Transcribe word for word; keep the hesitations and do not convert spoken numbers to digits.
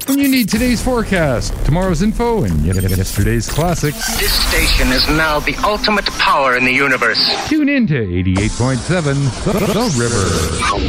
When you need today's forecast, tomorrow's info, and yesterday's classics. This station is now the ultimate power in the universe. Tune in to eighty-eight point seven The, the River.